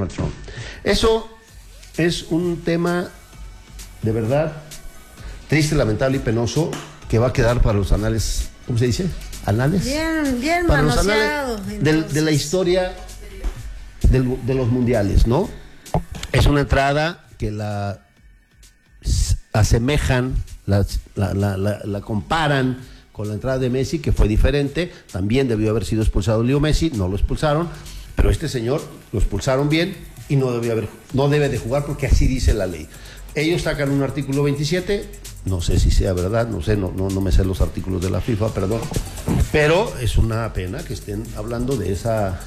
Donald Trump. Eso es un tema de verdad triste, lamentable y penoso que va a quedar para los anales, ¿cómo se dice? ¿Anales? Bien para manoseado. Los anales de la historia de los mundiales, ¿no? Es una entrada que la asemejan, la comparan con la entrada de Messi, que fue diferente. También debió haber sido expulsado Leo Messi, no lo expulsaron, pero este señor lo expulsaron bien y no debe de jugar porque así dice la ley. Ellos sacan un artículo 27, no sé si sea verdad, no sé, no me sé los artículos de la FIFA, perdón, pero es una pena que estén hablando de esa,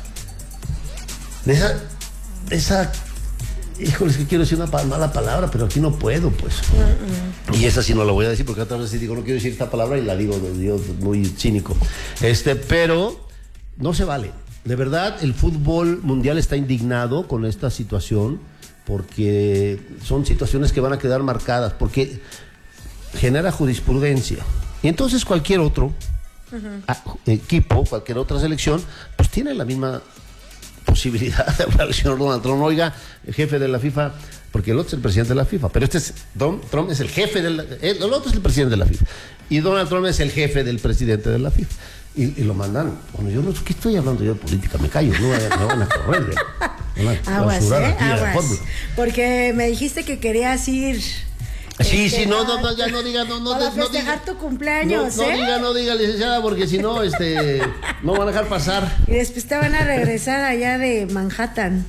híjole, es que quiero decir una mala palabra, pero aquí no puedo, pues. Y esa sí no la voy a decir, porque otra vez digo, no quiero decir esta palabra y la digo de Dios, muy cínico. Pero no se vale. De verdad, el fútbol mundial está indignado con esta situación, porque son situaciones que van a quedar marcadas, porque genera jurisprudencia. Y entonces cualquier otro equipo, cualquier otra selección, pues tiene la misma posibilidad de hablar al señor Donald Trump. Oiga, el jefe de la FIFA, porque el otro es el presidente de la FIFA, pero Trump es el jefe el otro es el presidente de la FIFA, y Donald Trump es el jefe del presidente de la FIFA, y lo mandan. Bueno, yo no sé qué estoy hablando yo de política, me callo, no van a correr, aguas, porque me dijiste que querías ir. Sí, no, ya no diga, para festejar tu cumpleaños, no diga, licenciada, porque si no, no van a dejar pasar. Y después te van a regresar allá de Manhattan.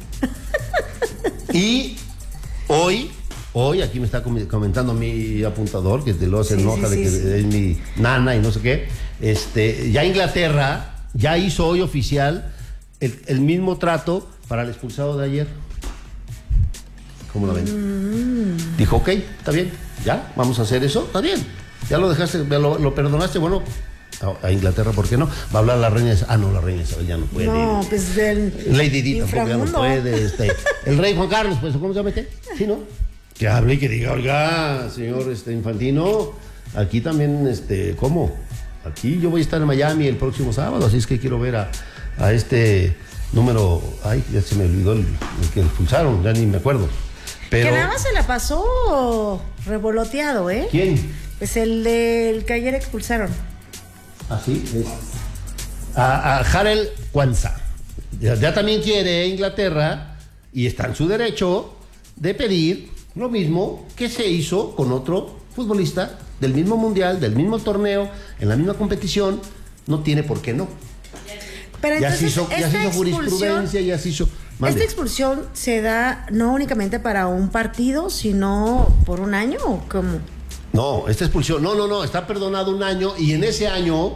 Y hoy, aquí me está comentando mi apuntador, que luego se enoja de que es mi nana y no sé qué, ya Inglaterra ya hizo hoy oficial el mismo trato para el expulsado de ayer. ¿Cómo lo ven? Dijo, ok, está bien, ya, vamos a hacer eso, está bien. Ya lo dejaste, lo perdonaste, bueno, a Inglaterra, ¿por qué no? Va a hablar la reina Isabel. No, la reina Isabel ya no puede. No, pues del Lady Di tampoco ya no puede. El rey Juan Carlos, pues, ¿cómo se llama? ¿Sí, no? Que hable y que diga, oiga, señor Infantino, aquí también, ¿cómo? Aquí yo voy a estar en Miami el próximo sábado, así es que quiero ver a este número, ay, ya se me olvidó el que expulsaron, ya ni me acuerdo. Pero, que nada más se la pasó revoloteado, ¿eh? ¿Quién? Pues el del que ayer expulsaron. ¿Ah, sí? A Harold Kwanzaa. Ya también quiere Inglaterra, y está en su derecho de pedir lo mismo que se hizo con otro futbolista del mismo mundial, del mismo torneo, en la misma competición. No tiene por qué no. Pero entonces, ya se hizo jurisprudencia, ya se hizo... ¿Esta expulsión se da no únicamente para un partido, sino por un año o cómo? No, esta expulsión, no, está perdonado un año, y en ese año,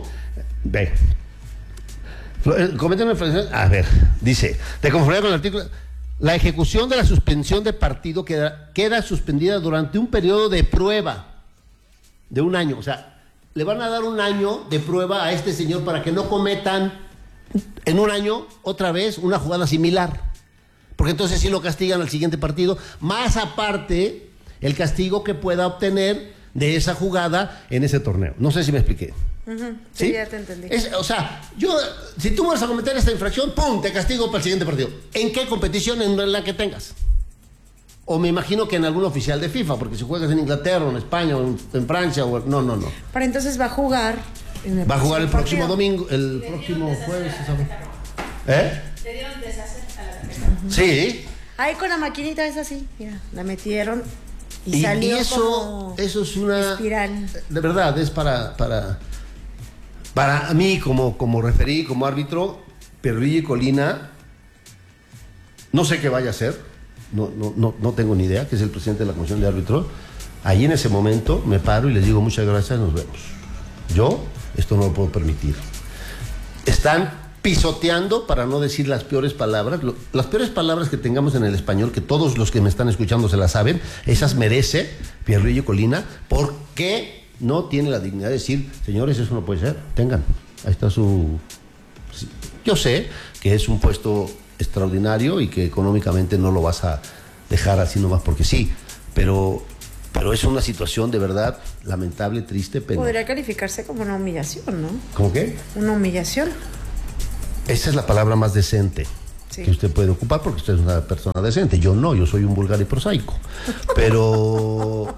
cometen una infracción, a ver, dice, de conformidad con el artículo, la ejecución de la suspensión de partido queda suspendida durante un periodo de prueba de un año. O sea, le van a dar un año de prueba a este señor para que no cometan en un año otra vez una jugada similar, porque entonces sí lo castigan al siguiente partido, más aparte el castigo que pueda obtener de esa jugada en ese torneo. No sé si me expliqué. Sí, ya te entendí. O sea, si tú vas a cometer esta infracción, ¡pum!, te castigo para el siguiente partido. ¿En qué competición? En la que tengas. O me imagino que en algún oficial de FIFA, porque si juegas en Inglaterra, o en España, o en Francia, o no. Pero entonces va a jugar. Va a jugar el próximo domingo, el próximo jueves. ¿Eh? Le dieron deshacer a la tarjeta. Sí. Ahí con la maquinita es así, mira, la metieron y salió eso es una espiral. De verdad, es para mí como referí, como árbitro, Pierluigi Collina, no sé qué vaya a hacer, no tengo ni idea, que es el presidente de la comisión de árbitros. Allí en ese momento me paro y les digo muchas gracias, nos vemos. Yo esto no lo puedo permitir. Están pisoteando, para no decir las peores palabras, las peores palabras que tengamos en el español, que todos los que me están escuchando se las saben, esas merece Pierluigi Collina, porque no tiene la dignidad de decir, señores, eso no puede ser, tengan, ahí está su... Yo sé que es un puesto extraordinario y que económicamente no lo vas a dejar así nomás porque sí, pero es una situación de verdad lamentable, triste, penosa. Podría calificarse como una humillación, ¿no? ¿Cómo qué? Una humillación. Esa es la palabra más decente. Sí. que usted puede ocupar porque usted es una persona decente. Yo no, yo soy un vulgar y prosaico. Pero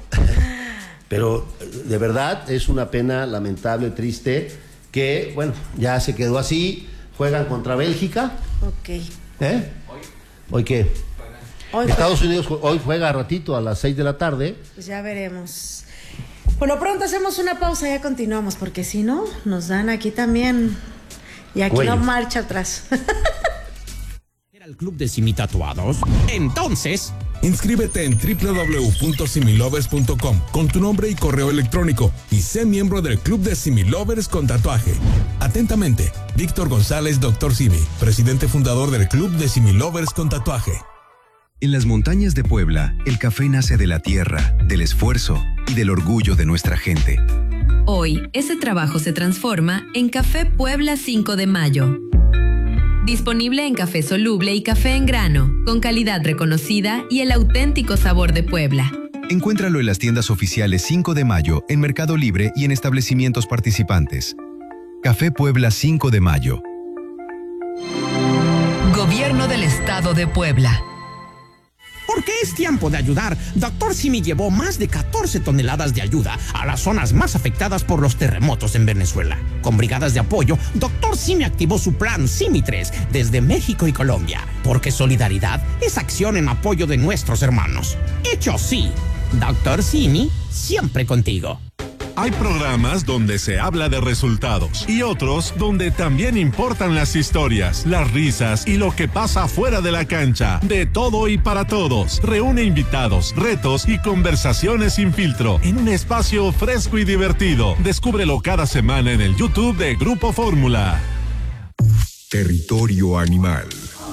de verdad es una pena lamentable, triste, que, bueno, ya se quedó así. Juegan contra Bélgica. Ok. ¿Hoy qué? Hoy Estados Unidos hoy juega a ratito a las 6 de la tarde. pues ya veremos. Bueno, pronto hacemos una pausa y ya continuamos, porque si no, nos dan aquí también. Y aquí Cuello. no marcha atrás. ¿Era el club de Simitatuados? Entonces, Inscríbete en www.similovers.com con tu nombre y correo electrónico y sé miembro del Club de Similovers con tatuaje. Atentamente, Víctor González, Dr. Simi, presidente fundador del Club de Similovers con tatuaje. En las montañas de Puebla, el café nace de la tierra, del esfuerzo y del orgullo de nuestra gente. Hoy, ese trabajo se transforma en Café Puebla 5 de Mayo. Disponible en café soluble y café en grano, con calidad reconocida y el auténtico sabor de Puebla. Encuéntralo en las tiendas oficiales 5 de Mayo, en Mercado Libre y en establecimientos participantes. Café Puebla 5 de Mayo. Gobierno del Estado de Puebla. porque es tiempo de ayudar, Dr. Simi llevó más de 14 toneladas de ayuda a las zonas más afectadas por los terremotos en Venezuela. Con brigadas de apoyo, Dr. Simi activó su plan Simi 3 desde México y Colombia, porque solidaridad es acción en apoyo de nuestros hermanos. Hecho sí, Dr. Simi, siempre contigo. Hay programas donde se habla de resultados y otros donde también importan las historias, las risas y lo que pasa fuera de la cancha. De todo y para todos. Reúne invitados, retos y conversaciones sin filtro en un espacio fresco y divertido. Descúbrelo cada semana en el YouTube de Grupo Fórmula. Territorio animal.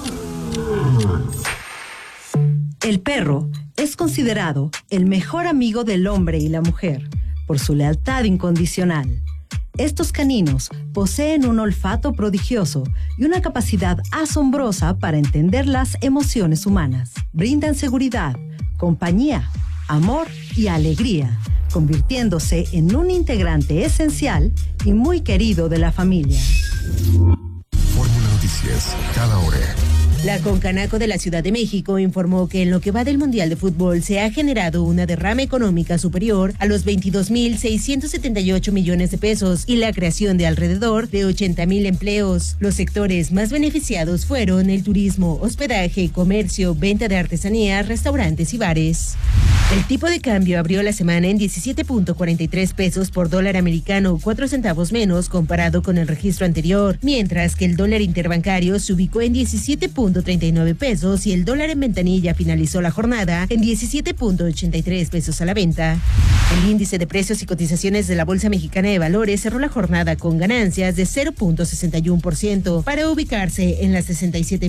El perro es considerado el mejor amigo del hombre y la mujer por su lealtad incondicional. Estos caninos poseen un olfato prodigioso y una capacidad asombrosa para entender las emociones humanas. Brindan seguridad, compañía, amor y alegría, convirtiéndose en un integrante esencial y muy querido de la familia. Fórmula Noticias, cada hora. La Concanaco de la Ciudad de México informó que en lo que va del Mundial de Fútbol se ha generado una derrama económica superior a los 22.678 millones de pesos y la creación de alrededor de 80,000 empleos. Los sectores más beneficiados fueron el turismo, hospedaje, comercio, venta de artesanías, restaurantes y bares. El tipo de cambio abrió la semana en 17.43 pesos por dólar americano, 4 centavos menos comparado con el registro anterior, mientras que el dólar interbancario se ubicó en 17.39 pesos y el dólar en ventanilla finalizó la jornada en 17.83 pesos a la venta. El índice de precios y cotizaciones de la Bolsa Mexicana de Valores cerró la jornada con ganancias de 0.61% para ubicarse en las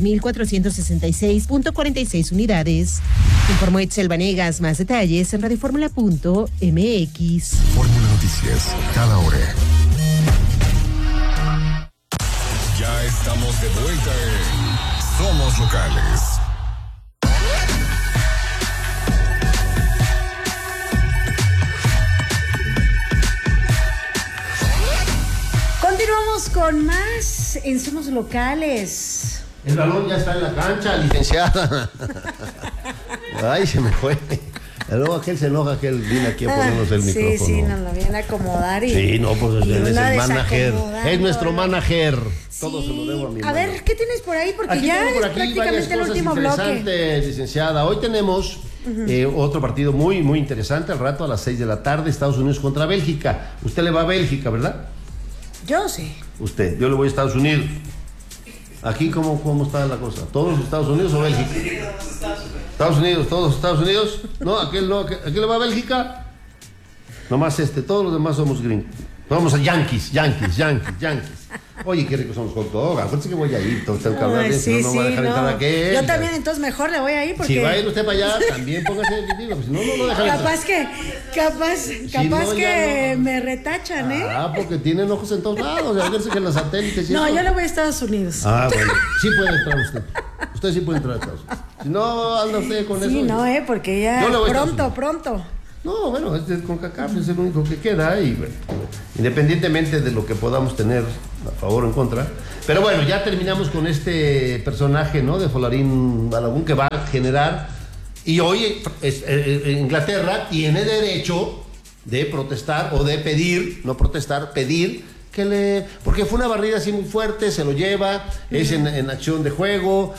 67.466.46 unidades. Informó Itzel Vanegas. Más detalles en radioformula.mx. Fórmula Noticias, cada hora. Ya estamos de vuelta en Somos Locales. Continuamos con más en Somos Locales. El balón ya está en la cancha, licenciada. Ay, se me fue. Luego aquel se enoja, aquel viene aquí a ponernos el micrófono. Sí, sí, nos lo viene a acomodar y... Sí, no, pues y él es una el manager. desacomodando. Es nuestro manager. Todo Sí. se lo debo a mi A mano. ver, ¿qué tienes por ahí? Porque Aquí ya tengo por es aquí varias prácticamente el cosas último bloque. interesantes, licenciada. Hoy tenemos otro partido muy, muy interesante al rato a las 6 de la tarde, Estados Unidos contra Bélgica. Usted le va a Bélgica, ¿verdad? Yo sí. Usted, yo le voy a Estados Unidos. Aquí, ¿cómo está la cosa? ¿Todos Estados Unidos o Bélgica? Estados Unidos, todos Estados Unidos. No, aquel le va a Bélgica. Nomás todos los demás somos gringos. Vamos a Yankees. Oye, qué rico somos hot dog. Acuérdense que voy a ir, tengo que hablar Ay, bien, si no, no va a dejar entrar a aquel. Yo también, entonces mejor le voy a ir porque... Si va a ir usted para allá, también póngase digo, si no, no dejan entrar. Capaz no, que ya no. me retachan, ¿eh? Ah, porque tienen ojos en todos lados. Acuérdense que en los satélites y No, eso. yo le voy a Estados Unidos. Ah, bueno, sí puede entrar usted. Usted sí puede entrar a Estados Unidos. Si no, anda usted con eso. Sí, no, porque ya Yo le voy a Estados pronto. No, bueno, con CONCACAF es el único que queda y bueno, independientemente de lo que podamos tener a favor o en contra. Pero bueno, ya terminamos con este personaje, ¿no? De Folarin Balogun, que va a generar, y hoy Inglaterra tiene derecho de protestar o de pedir, no protestar, pedir porque fue una barrida así muy fuerte, se lo lleva, es en acción de juego,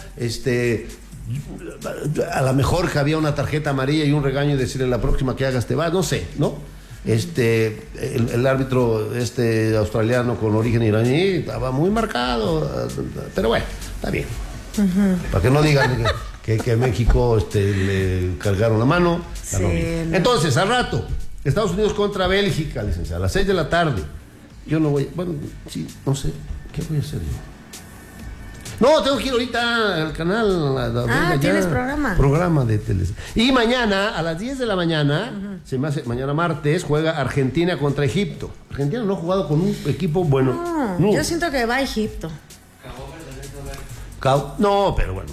a lo mejor que había una tarjeta amarilla y un regaño y decirle la próxima que hagas te vas, no sé, ¿no? El árbitro australiano con origen iraní estaba muy marcado, pero bueno, está bien. Para que no digan que México le cargaron la mano. Sí, no. Entonces, al rato, Estados Unidos contra Bélgica, licenciada, a las 6 de la tarde. Yo no voy, bueno, sí, no sé, ¿qué voy a hacer yo? No, tengo que ir ahorita al canal. ¿Tienes programa? Programa de televisión. Y mañana, a las 10 de la mañana, mañana martes, juega Argentina contra Egipto. Argentina no ha jugado con un equipo bueno. No. Yo siento que va a Egipto. No, pero bueno,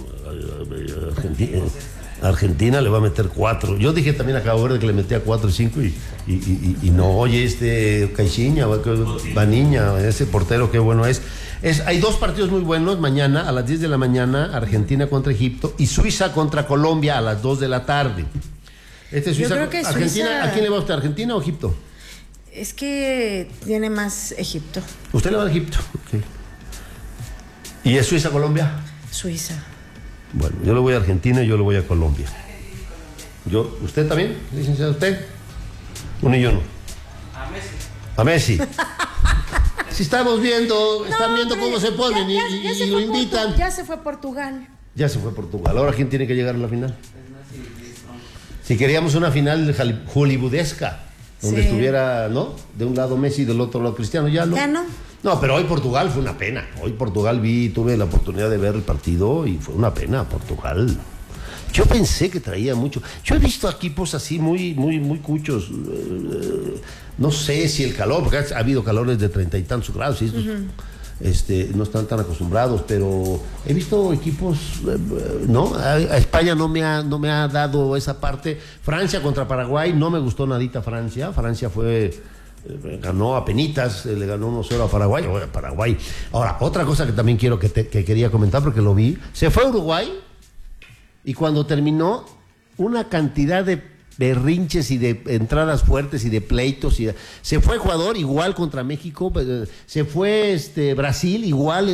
Argentina le va a meter 4. Yo dije también a Cabo Verde que le metía 4 y 5 y no, oye, Caixinha, Vaniña, ese portero, qué bueno es. Hay 2 partidos muy buenos mañana a las 10 de la mañana, Argentina contra Egipto y Suiza contra Colombia a las 2 de la tarde. Suiza, yo creo que Argentina, Suiza... ¿a quién le va usted, Argentina o Egipto? Es que tiene más Egipto. ¿Usted le va a Egipto? Okay. ¿Y es Suiza-Colombia? Suiza. Bueno, yo le voy a Argentina y yo le voy a Colombia. ¿Usted también, licenciado? ¿Usted? Uno y uno. A Messi. Si estamos viendo, están viendo cómo se ponen y lo invitan. Ya se fue Portugal. Ya se fue Portugal. Ahora, ¿quién tiene que llegar a la final? Si queríamos una final hollywoodesca, donde estuviera, ¿no? De un lado Messi y del otro lado Cristiano, ya no. Ya no. No, pero hoy Portugal fue una pena. Hoy Portugal tuve la oportunidad de ver el partido y fue una pena. Portugal. Yo pensé que traía mucho. Yo he visto equipos así muy cuchos. No sé si el calor, porque ha habido calores de 30 y tantos grados. Y estos, no están tan acostumbrados, pero he visto equipos, ¿no? A España no me ha dado esa parte. Francia contra Paraguay, no me gustó nadita Francia. Francia ganó a penitas, le ganó 1-0 a Paraguay. Ahora, otra cosa que también que quería comentar porque lo vi, se fue a Uruguay y cuando terminó, una cantidad de berrinches y de entradas fuertes y de pleitos, se fue Ecuador igual contra México, se fue Brasil igual,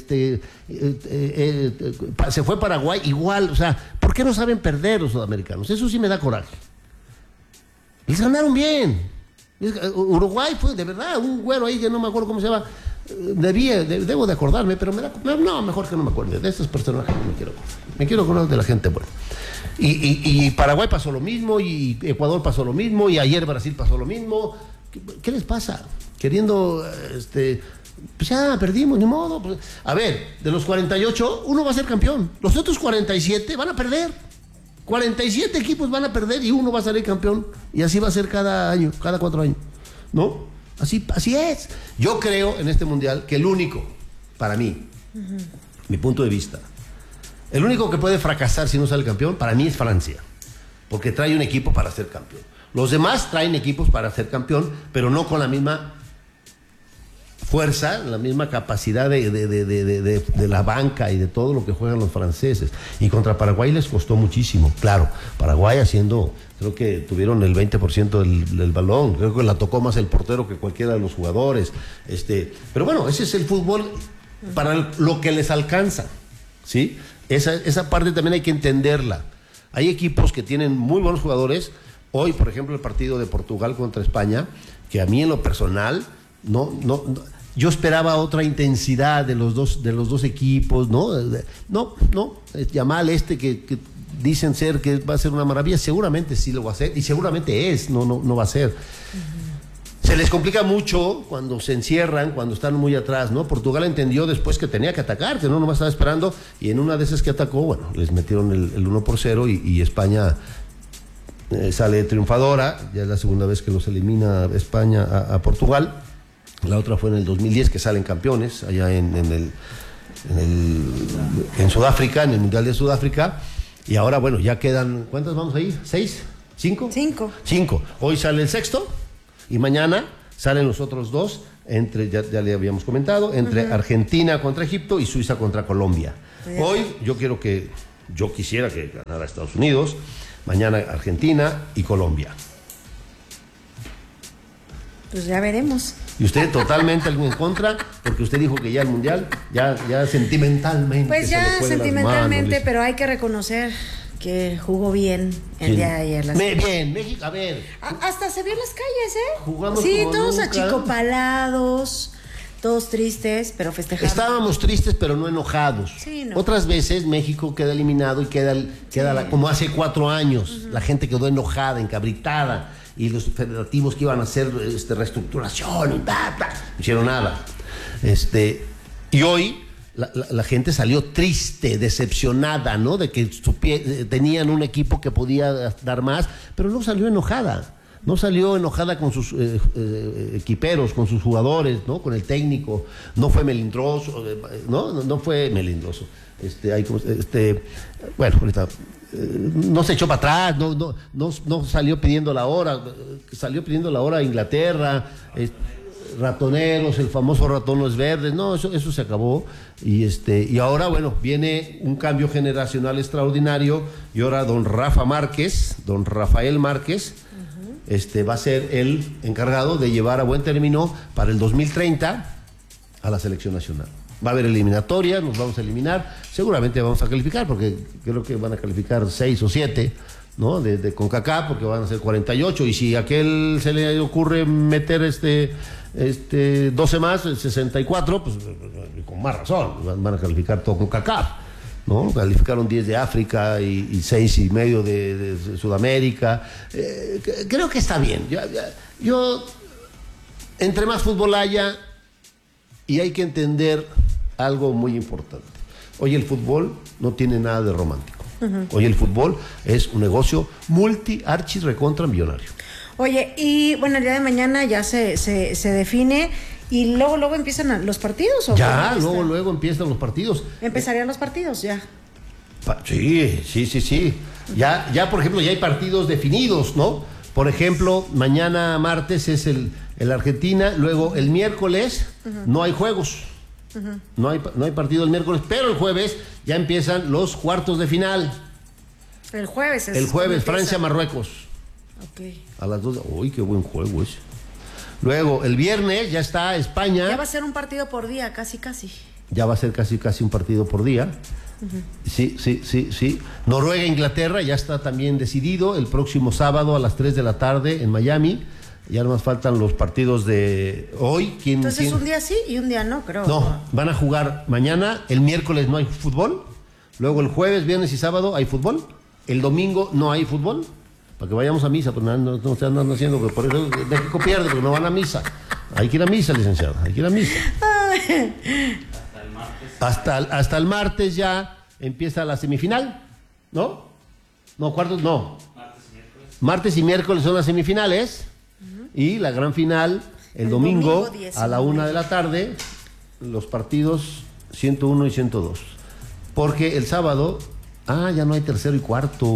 se fue Paraguay igual, o sea, ¿por qué no saben perder los sudamericanos? Eso sí me da coraje. Les ganaron bien. Uruguay fue, de verdad, un güero ahí que no me acuerdo cómo se llama. Debo de acordarme, pero mejor que no me acuerde. De estos personajes no me quiero acordar. Me quiero acordar de la gente buena. Y Paraguay pasó lo mismo, y Ecuador pasó lo mismo, y ayer Brasil pasó lo mismo. ¿Qué les pasa? Queriendo, pues ya perdimos, ni modo. Pues, a ver, de los 48, uno va a ser campeón. Los otros 47 van a perder. 47 equipos van a perder y uno va a salir campeón. Y así va a ser cada año, cada 4 años. ¿No? Así es. Yo creo en este mundial que el único, para mí, mi punto de vista, el único que puede fracasar si no sale campeón, para mí es Francia. Porque trae un equipo para ser campeón. Los demás traen equipos para ser campeón, pero no con la misma fuerza, la misma capacidad de la banca y de todo lo que juegan los franceses. Y contra Paraguay les costó muchísimo. Claro, Paraguay creo que tuvieron el 20% del balón, creo que la tocó más el portero que cualquiera de los jugadores. Pero bueno, ese es el fútbol para lo que les alcanza, ¿sí? Esa parte también hay que entenderla. Hay equipos que tienen muy buenos jugadores. Hoy, por ejemplo, el partido de Portugal contra España, que a mí en lo personal yo esperaba otra intensidad de los dos equipos, ¿no? No, Yamal que dicen ser que va a ser una maravilla, seguramente sí lo va a hacer, y seguramente no va a ser. Se les complica mucho cuando se encierran, cuando están muy atrás, ¿no? Portugal entendió después que tenía que atacar, que no estaba esperando, y en una de esas que atacó, bueno, les metieron el 1-0 y España sale triunfadora. Ya es la segunda vez que los elimina España a Portugal. La otra fue en el 2010, que salen campeones allá en Sudáfrica, en el Mundial de Sudáfrica. Y ahora, bueno, ya quedan, ¿cuántas vamos ahí? ¿6? ¿5? 5. 5. Hoy sale el sexto y mañana salen los otros 2 entre, ya le habíamos comentado, entre Argentina contra Egipto y Suiza contra Colombia. Hoy yo quisiera que ganara Estados Unidos, mañana Argentina y Colombia. Pues ya veremos. Y usted totalmente en contra, porque usted dijo que ya el Mundial, ya sentimentalmente. Pues ya se le fue de las sentimentalmente, manos, pero hay que reconocer que jugó bien el día de ayer. Bien, México, a ver. Hasta se vio en las calles, ¿eh? Jugamos sí, como todos nunca. achicopalados, todos tristes, pero festejando. Estábamos tristes, pero no enojados. Sí, no. Otras veces México queda eliminado y queda como hace 4 años. La gente quedó enojada, encabritada. Y los federativos que iban a hacer reestructuración y no hicieron nada. Y hoy la gente salió triste, decepcionada, ¿no? De que tenían un equipo que podía dar más, pero no salió enojada. No salió enojada con sus equiperos, con sus jugadores, ¿no? Con el técnico. No fue melindroso, no fue melindroso. Bueno, ahorita no se echó para atrás, no salió pidiendo la hora, salió pidiendo la hora a Inglaterra, ratoneros, el famoso ratón no es verde, no, eso se acabó. Y ahora, bueno, viene un cambio generacional extraordinario, y ahora don Rafael Márquez, va a ser el encargado de llevar a buen término para el 2030 a la selección nacional. Va a haber eliminatorias, nos vamos a eliminar, seguramente vamos a calificar, porque creo que van a calificar 6 o 7, ¿no? De CONCACAF, porque van a ser 48, y si a aquel se le ocurre meter 12 más, 64, pues con más razón, van a calificar todo CONCACAF, ¿no? Calificaron 10 de África y 6 y medio de Sudamérica. Creo que está bien. Yo entre más fútbol haya, y hay que entender algo muy importante. Hoy el fútbol no tiene nada de romántico. Hoy el fútbol es un negocio archi recontra millonario. Oye, y bueno, el día de mañana ya se define, y luego empiezan los partidos, ¿o ya, luego empiezan los partidos. ¿Empezarían los partidos ya? Sí. Ya, por ejemplo, ya hay partidos definidos, ¿no? Por ejemplo, mañana martes es el Argentina, luego el miércoles no hay juegos. No hay partido el miércoles, pero el jueves ya empiezan los cuartos de final. El jueves Francia-Marruecos. Ok. A las 2. Uy, qué buen juego ese. Luego, el viernes ya está España. Ya va a ser un partido por día, casi. Ya va a ser casi un partido por día. Sí. Noruega-Inglaterra ya está también decidido. El próximo sábado a las 3 de la tarde en Miami. Ya nomás faltan los partidos de hoy. Entonces un día sí y un día no, creo. No, van a jugar mañana. El miércoles no hay fútbol. Luego el jueves, viernes y sábado hay fútbol. El domingo no hay fútbol. Para que vayamos a misa, pero no se andan haciendo, porque por eso México pierde, porque no van a misa. Hay que ir a misa, licenciado, hay que ir a misa. Hasta el martes ya empieza la semifinal, ¿no? No, cuartos no. Martes y miércoles son las semifinales, y la gran final el domingo a la 1 de la tarde, los partidos 101 y 102. Porque el sábado, ya no hay tercero y cuarto.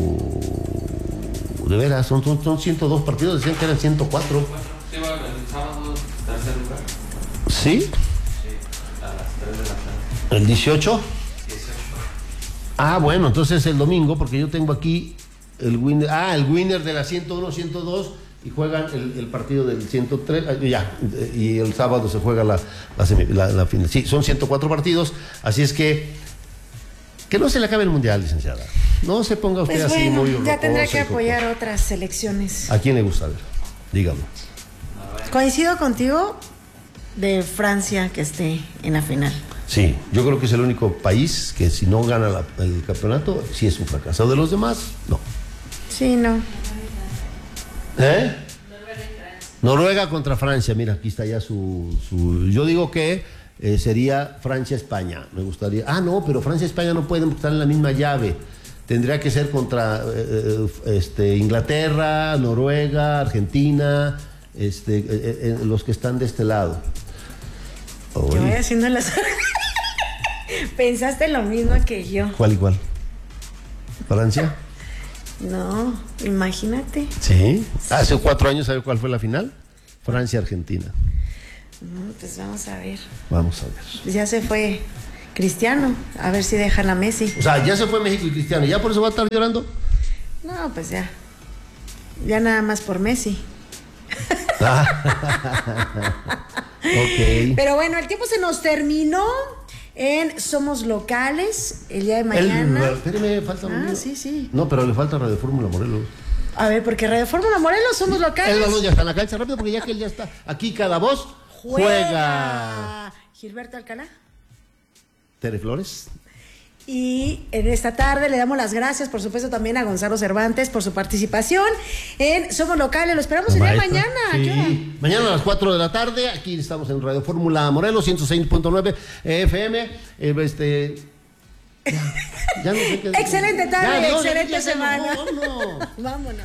De veras, son 102 partidos, decían que eran 104. El sábado, tercer lugar. ¿Sí? Sí, a las 3 de la tarde. ¿El 18? 18. Bueno, entonces el domingo, porque yo tengo aquí el winner. El winner de la 101, 102, y juegan el partido del 103, y el sábado se juega la final. Sí, son 104 partidos, así es que no se le acabe el mundial, licenciada. No se ponga usted pues así muy ya tendrá que apoyar otras selecciones. ¿A quién le gusta? A ver, dígame. Coincido contigo de Francia que esté en la final. Sí, yo creo que es el único país que si no gana el campeonato, sí es un fracaso. De los demás, no. Sí, no. Noruega contra Francia, mira, aquí está ya su yo digo que sería Francia-España, me gustaría. No, pero Francia-España no pueden estar en la misma llave. Tendría que ser contra Inglaterra, Noruega, Argentina, los que están de este lado. Yo voy haciendo las... ¿Pensaste lo mismo que yo? ¿Cuál y cuál? ¿Francia? No, imagínate. ¿Sí? Hace 4 años, ¿sabe cuál fue la final? Francia-Argentina. Pues vamos a ver. Vamos a ver. Pues ya se fue Cristiano, a ver si dejan a Messi. O sea, ya se fue México y Cristiano, ¿ya por eso va a estar llorando? No, pues ya. Ya nada más por Messi. Ok. Pero bueno, el tiempo se nos terminó en Somos Locales el día de mañana. Espérame, falta un sí. No, pero le falta Radio Fórmula Morelos. A ver, porque Radio Fórmula Morelos Somos Locales. El balón ya está en la cancha rápido porque ya que él ya está aquí, cada voz juega. Gilberto Alcalá. Tere Flores. Y en esta tarde le damos las gracias, por supuesto, también a Gonzalo Cervantes por su participación en Somos Locales. Lo esperamos el día de mañana. Sí. Mañana a las 4 de la tarde. Aquí estamos en Radio Fórmula Morelos, 106.9 FM. Ya no sé qué. Excelente tarde, ya, excelente ya semana. No. Vámonos.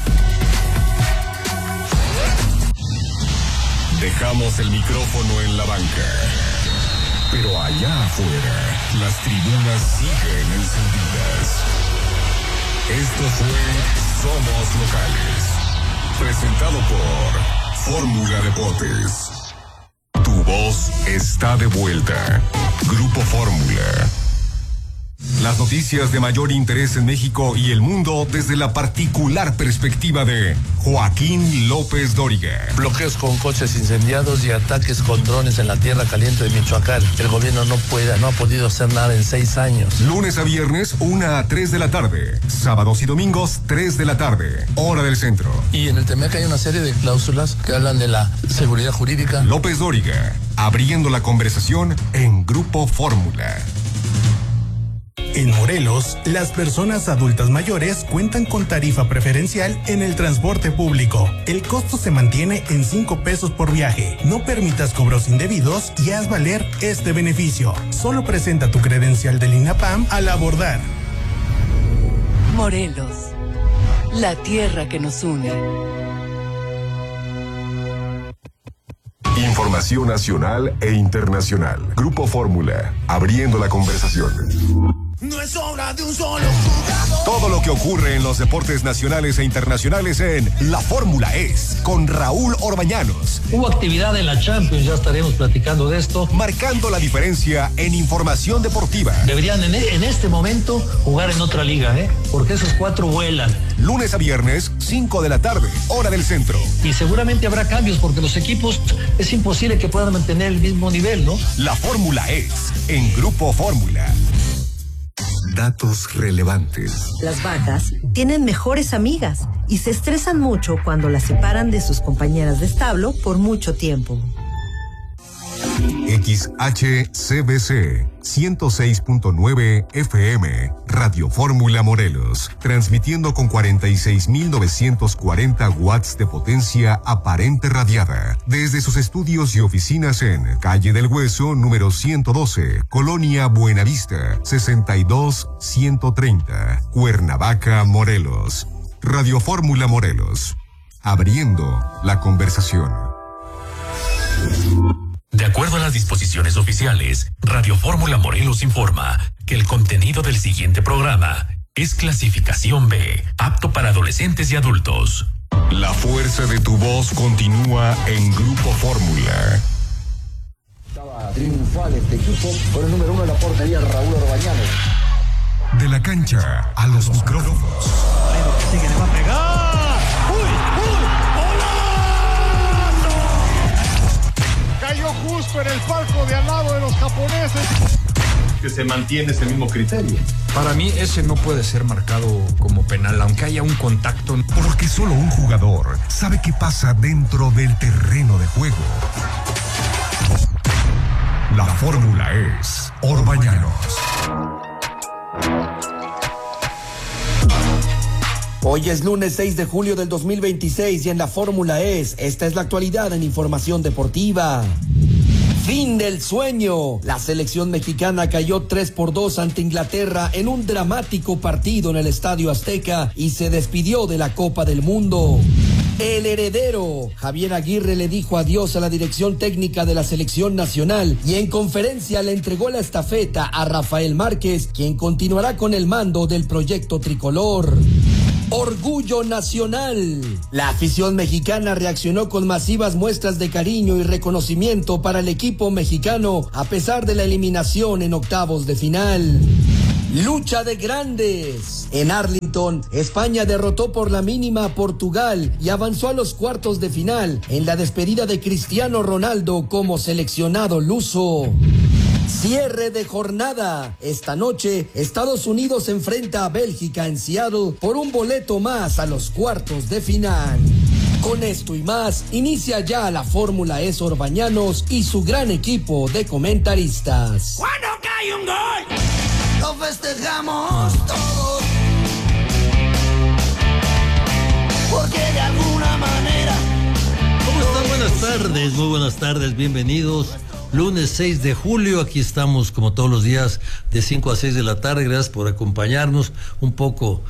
Dejamos el micrófono en la banca. Pero allá afuera, las tribunas siguen encendidas. Esto fue Somos Locales. Presentado por Fórmula Deportes. Tu voz está de vuelta. Grupo Fórmula. Las noticias de mayor interés en México y el mundo desde la particular perspectiva de Joaquín López Dóriga. Bloqueos con coches incendiados y ataques con drones en la tierra caliente de Michoacán. El gobierno no ha podido hacer nada en 6 años. Lunes a viernes, 1 a 3 de la tarde. Sábados y domingos, 3 de la tarde. Hora del centro. Y en el TEMEC hay una serie de cláusulas que hablan de la seguridad jurídica. López Dóriga, abriendo la conversación en Grupo Fórmula. En Morelos, las personas adultas mayores cuentan con tarifa preferencial en el transporte público. El costo se mantiene en 5 pesos por viaje. No permitas cobros indebidos y haz valer este beneficio. Solo presenta tu credencial del INAPAM al abordar. Morelos, la tierra que nos une. Información nacional e internacional. Grupo Fórmula, abriendo la conversación. No es obra de un solo jugador. Todo lo que ocurre en los deportes nacionales e internacionales en La Fórmula Es, con Raúl Orbañanos. Hubo actividad en la Champions, ya estaremos platicando de esto. Marcando la diferencia en información deportiva. Deberían en este momento jugar en otra liga, porque esos 4 vuelan. Lunes a viernes, 5 de la tarde, hora del centro. Y seguramente habrá cambios porque los equipos es imposible que puedan mantener el mismo nivel, ¿no? La Fórmula Es, en Grupo Fórmula. Datos relevantes. Las vacas tienen mejores amigas y se estresan mucho cuando las separan de sus compañeras de establo por mucho tiempo. XHCBC 106.9 FM, Radio Fórmula Morelos, transmitiendo con 46.940 watts de potencia aparente radiada, desde sus estudios y oficinas en Calle del Hueso, número 112, Colonia Buenavista, 62130, Cuernavaca, Morelos. Radio Fórmula Morelos, abriendo la conversación. De acuerdo a las disposiciones oficiales, Radio Fórmula Morelos informa que el contenido del siguiente programa es clasificación B, apto para adolescentes y adultos. La fuerza de tu voz continúa en Grupo Fórmula. Estaba triunfal este equipo con el número 1 de la portería, Raúl Orbañanos. De la cancha a los micrófonos. Sigue, le va a pegar. Cayó justo en el palco de al lado de los japoneses. Que se mantiene ese mismo criterio. Para mí ese no puede ser marcado como penal, aunque haya un contacto. Porque solo un jugador sabe qué pasa dentro del terreno de juego. La fórmula es Orbañanos. Hoy es lunes 6 de julio del 2026 y en la Fórmula Es, esta es la actualidad en información deportiva. Fin del sueño. La selección mexicana cayó 3-2 ante Inglaterra en un dramático partido en el Estadio Azteca y se despidió de la Copa del Mundo. El heredero, Javier Aguirre, le dijo adiós a la dirección técnica de la selección nacional y en conferencia le entregó la estafeta a Rafael Márquez, quien continuará con el mando del proyecto tricolor. Orgullo nacional. La afición mexicana reaccionó con masivas muestras de cariño y reconocimiento para el equipo mexicano a pesar de la eliminación en octavos de final. Lucha de grandes. En Arlington, España derrotó por la mínima a Portugal y avanzó a los cuartos de final en la despedida de Cristiano Ronaldo como seleccionado luso. Cierre de jornada. Esta noche, Estados Unidos se enfrenta a Bélgica en Seattle por un boleto más a los cuartos de final. Con esto y más, inicia ya la Fórmula E Sor Bañanos y su gran equipo de comentaristas. ¡Cuando cae un gol! ¡Lo festejamos todos! Porque de alguna manera... ¿Cómo están? Buenas tardes, muy buenas tardes, bienvenidos. Lunes 6 de julio, aquí estamos como todos los días de 5 a 6 de la tarde. Gracias por acompañarnos, un poco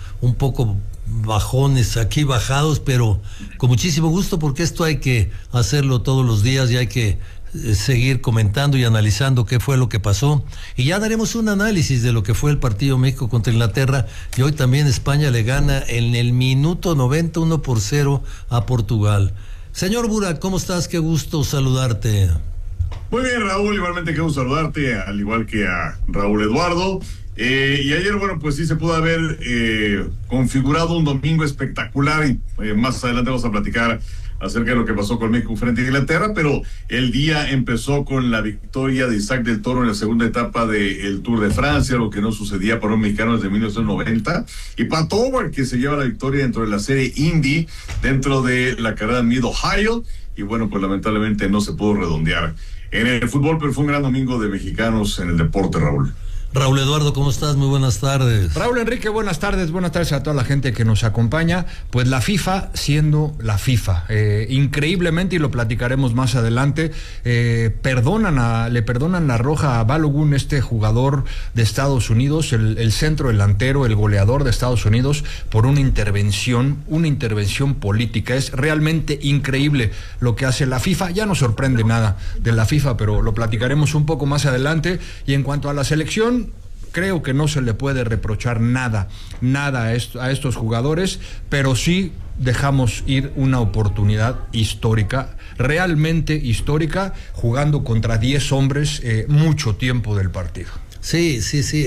bajones aquí, bajados, pero con muchísimo gusto, porque esto hay que hacerlo todos los días y hay que seguir comentando y analizando qué fue lo que pasó, y ya daremos un análisis de lo que fue el partido México contra Inglaterra, y hoy también España le gana en el minuto 90 1-0 a Portugal. Señor Burak, ¿cómo estás? Qué gusto saludarte. Muy bien, Raúl, igualmente quiero saludarte, al igual que a Raúl Eduardo. Y ayer, bueno, pues sí se pudo haber configurado un domingo espectacular, y más adelante vamos a platicar acerca de lo que pasó con México frente a Inglaterra, pero el día empezó con la victoria de Isaac del Toro en la segunda etapa del Tour de Francia, lo que no sucedía para un mexicano desde 1990, y Pat Howard, que se lleva la victoria dentro de la serie Indy, dentro de la carrera Mid-Ohio, y bueno, pues lamentablemente no se pudo redondear en el fútbol, pero fue un gran domingo de mexicanos en el deporte, Raúl. Raúl Eduardo, ¿cómo estás? Muy buenas tardes. Raúl Enrique, buenas tardes a toda la gente que nos acompaña. Pues la FIFA siendo la FIFA, increíblemente, y lo platicaremos más adelante, le perdonan la roja a Balogun, este jugador de Estados Unidos, el centro delantero, el goleador de Estados Unidos, por una intervención política. Es realmente increíble lo que hace la FIFA. Ya no sorprende nada de la FIFA, pero lo platicaremos un poco más adelante. Y en cuanto a la selección, creo que no se le puede reprochar nada a estos jugadores, pero sí dejamos ir una oportunidad histórica, realmente histórica, jugando contra 10 hombres mucho tiempo del partido. Sí,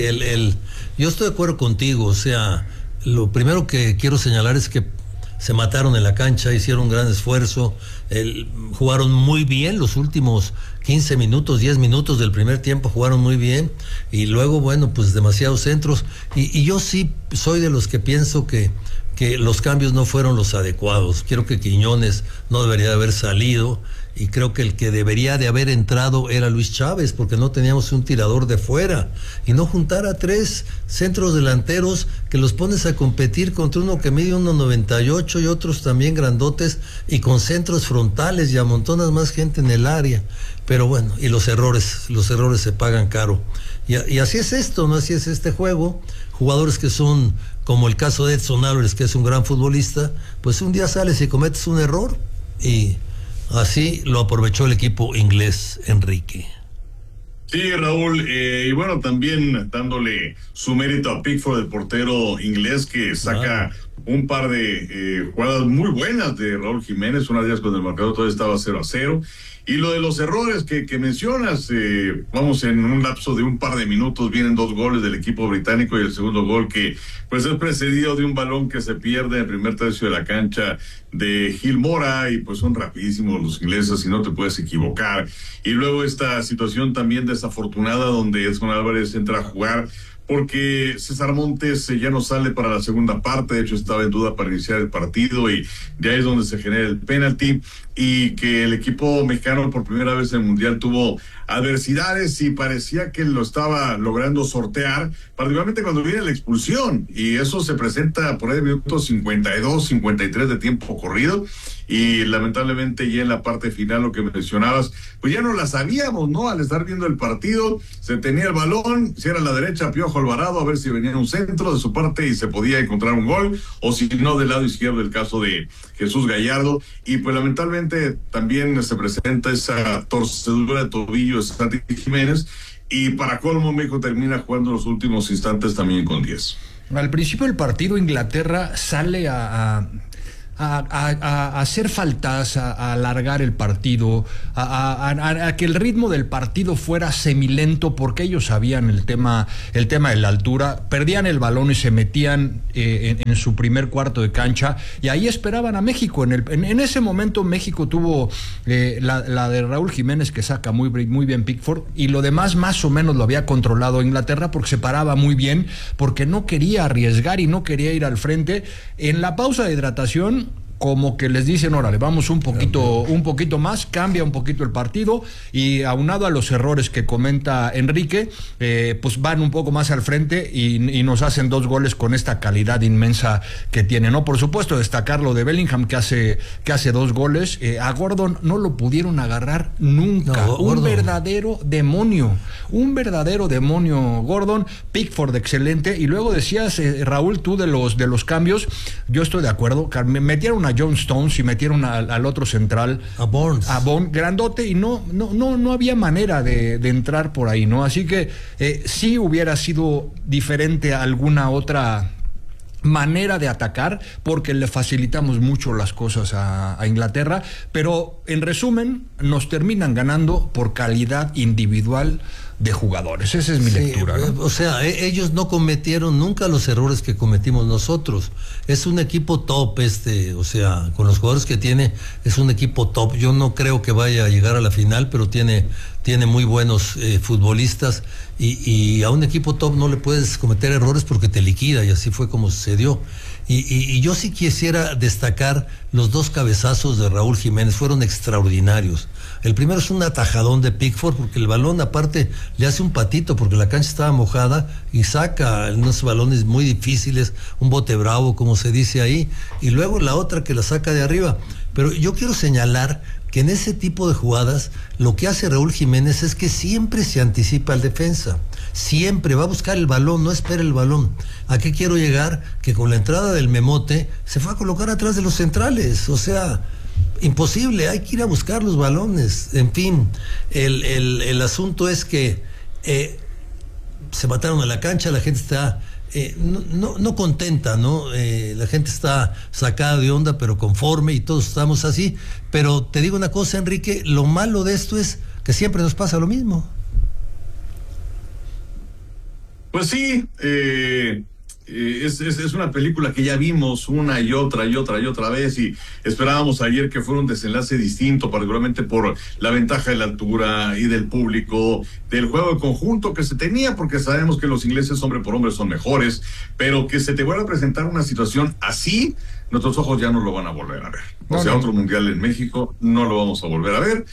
yo estoy de acuerdo contigo. O sea, lo primero que quiero señalar es que se mataron en la cancha, hicieron un gran esfuerzo, jugaron muy bien los últimos 15 minutos, 10 minutos del primer tiempo, jugaron muy bien, y luego, bueno, pues demasiados centros, y yo sí soy de los que pienso que los cambios no fueron los adecuados. Creo que Quiñones no debería de haber salido, y creo que el que debería de haber entrado era Luis Chávez, porque no teníamos un tirador de fuera, y no juntar a 3 centros delanteros que los pones a competir contra uno que mide 1.98 y otros también grandotes, y con centros frontales, y amontonas más gente en el área. Pero bueno, y los errores se pagan caro, y así es esto, ¿no? Así es este juego. Jugadores que son, como el caso de Edson Álvarez, que es un gran futbolista, pues un día sales y cometes un error, y así lo aprovechó el equipo inglés, Enrique. Sí, Raúl, y bueno, también dándole su mérito a Pickford, el portero inglés, que saca un par de jugadas muy buenas de Raúl Jiménez, una de ellas cuando el marcador todavía estaba 0-0. Y lo de los errores que mencionas, vamos, en un lapso de un par de minutos vienen 2 goles del equipo británico, y el segundo gol que pues es precedido de un balón que se pierde en el primer tercio de la cancha de Gil Mora, y pues son rapidísimos los ingleses y no te puedes equivocar. Y luego esta situación también desafortunada donde Edson Álvarez entra a jugar porque César Montes ya no sale para la segunda parte. De hecho estaba en duda para iniciar el partido, y de ahí es donde se genera el penalti, y que el equipo mexicano por primera vez en el Mundial tuvo adversidades y parecía que lo estaba logrando sortear, particularmente cuando viene la expulsión, y eso se presenta por ahí en minutos 52, 53 de tiempo corrido, y lamentablemente ya en la parte final, lo que mencionabas, pues ya no la sabíamos, ¿no? Al estar viendo el partido, se tenía el balón, si era a la derecha Piojo Alvarado, a ver si venía un centro de su parte y se podía encontrar un gol, o si no, del lado izquierdo, el caso de Jesús Gallardo, y pues lamentablemente también se presenta esa torcedura de tobillo de Santi Jiménez, y para colmo México termina jugando los últimos instantes también con 10. Al principio del partido, Inglaterra sale a hacer faltas, a alargar el partido, a que el ritmo del partido fuera semilento, porque ellos sabían el tema de la altura, perdían el balón y se metían en su primer cuarto de cancha, y ahí esperaban a México. En ese momento México tuvo la de Raúl Jiménez, que saca muy bien Pickford, y lo demás más o menos lo había controlado Inglaterra, porque se paraba muy bien, porque no quería arriesgar y no quería ir al frente. En la pausa de hidratación, como que les dicen, órale, vamos un poquito más, cambia un poquito el partido, y aunado a los errores que comenta Enrique, pues van un poco más al frente y nos hacen 2 goles con esta calidad inmensa que tiene, ¿no? Por supuesto, destacar lo de Bellingham, que hace 2 goles. A Gordon no lo pudieron agarrar nunca. Un verdadero demonio Gordon. Pickford excelente. Y luego decías, Raúl, tú de los cambios, yo estoy de acuerdo. Metieron a John Stones y metieron al otro central, a Bourne, grandote, y no había manera de entrar por ahí, ¿no? Así que sí hubiera sido diferente a alguna otra manera de atacar, porque le facilitamos mucho las cosas a Inglaterra, pero en resumen nos terminan ganando por calidad individual de jugadores. Esa es mi lectura, ¿no? O sea, ellos no cometieron nunca los errores que cometimos nosotros. Es un equipo top o sea, con los jugadores que tiene, es un equipo top. Yo no creo que vaya a llegar a la final, pero tiene muy buenos futbolistas, y a un equipo top no le puedes cometer errores porque te liquida, y así fue como sucedió. Y yo sí quisiera destacar los 2 cabezazos de Raúl Jiménez, fueron extraordinarios. El primero es un atajadón de Pickford, porque el balón aparte le hace un patito, porque la cancha estaba mojada, y saca unos balones muy difíciles, un bote bravo, como se dice ahí, y luego la otra que la saca de arriba. Pero yo quiero señalar que en ese tipo de jugadas lo que hace Raúl Jiménez es que siempre se anticipa al defensa, siempre va a buscar el balón, no espera el balón. ¿A qué quiero llegar? Que con la entrada del Memote se fue a colocar atrás de los centrales, o sea, imposible, hay que ir a buscar los balones. En fin, el asunto es que se mataron a la cancha, la gente está no contenta, ¿no? La gente está sacada de onda, pero conforme, y todos estamos así. Pero te digo una cosa, Enrique, lo malo de esto es que siempre nos pasa lo mismo. Pues sí, es una película que ya vimos una y otra vez, y esperábamos ayer que fuera un desenlace distinto, particularmente por la ventaja de la altura y del público, del juego de conjunto que se tenía, porque sabemos que los ingleses hombre por hombre son mejores, pero que se te vuelva a presentar una situación así, nuestros ojos ya no lo van a volver a ver. Otro mundial en México no lo vamos a volver a ver,